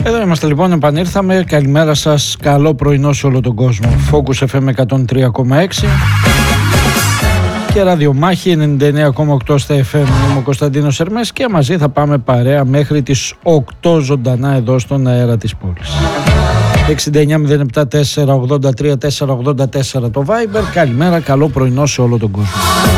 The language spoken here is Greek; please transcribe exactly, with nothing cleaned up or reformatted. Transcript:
Εδώ είμαστε λοιπόν, επανήρθαμε. Καλημέρα σας, καλό πρωινό σε όλο τον κόσμο. Focus εφ εμ εκατόν τρία κόμμα έξι και ραδιομάχη ενενήντα εννέα κόμμα οκτώ στα εφ εμ. Είμαι ο Κωνσταντίνος Ερμές και μαζί θα πάμε παρέα μέχρι τις οκτώ ζωντανά εδώ στον αέρα της πόλης. εξήντα εννέα μηδέν επτά τέσσερα ογδόντα τρία τέσσερα ογδόντα τέσσερα το Viber. Καλημέρα, καλό πρωινό σε όλο τον κόσμο.